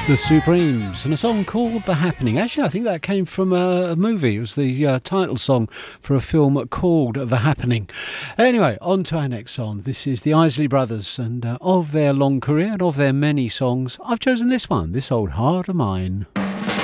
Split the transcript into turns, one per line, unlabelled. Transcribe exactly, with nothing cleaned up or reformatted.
The Supremes and a song called The Happening. Actually, I think that came from a, a movie. It was the uh, title song for a film called The Happening. Anyway, on to our next song. This is the Isley Brothers, and uh, of their long career and of their many songs, I've chosen this one, This Old Heart of Mine.